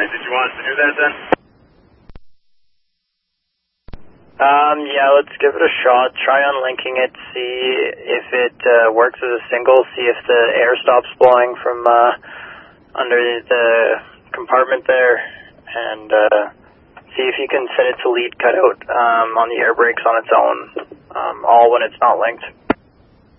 Alright, did you want us to do that then? Yeah, let's give it a shot. Try unlinking it, see if it works as a single, see if the air stops blowing from under the compartment there, and see if you can set it to lead cutout on the air brakes on its own, all when it's not linked.